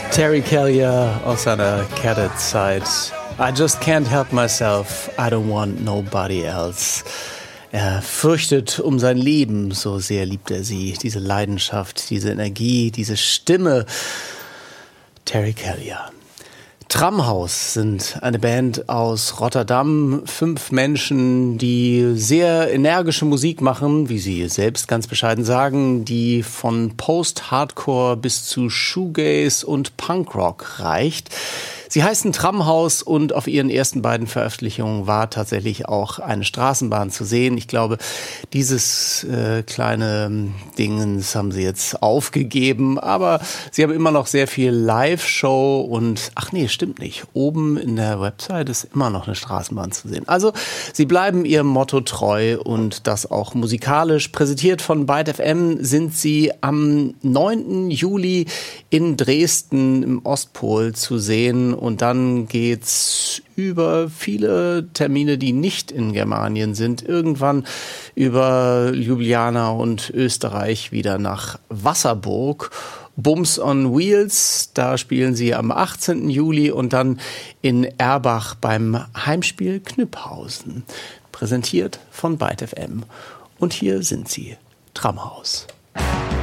Terry Callier aus seiner Cadet-Zeit. I just can't help myself, I don't want nobody else. Er fürchtet um sein Leben, so sehr liebt er sie. Diese Leidenschaft, diese Energie, diese Stimme. Terry Callier. Tramhaus sind eine Band aus Rotterdam. 5 Menschen, die sehr energische Musik machen, wie sie selbst ganz bescheiden sagen, die von Post-Hardcore bis zu Shoegaze und Punkrock reicht. Sie heißen Tramhaus und auf ihren ersten beiden Veröffentlichungen war tatsächlich auch eine Straßenbahn zu sehen. Ich glaube, dieses kleine Dingens haben sie jetzt aufgegeben, aber sie haben immer noch sehr viel Live-Show und, ach nee, stimmt nicht, oben in der Website ist immer noch eine Straßenbahn zu sehen. Also sie bleiben ihrem Motto treu und das auch musikalisch. Präsentiert von Byte FM sind sie am 9. Juli in Dresden im Ostpol zu sehen. Und dann geht's über viele Termine, die nicht in Germanien sind, irgendwann über Ljubljana und Österreich wieder nach Wasserburg. Bums on Wheels, da spielen sie am 18. Juli und dann in Erbach beim Heimspiel Knüpphausen. Präsentiert von Byte FM. Und hier sind sie, Tramhaus.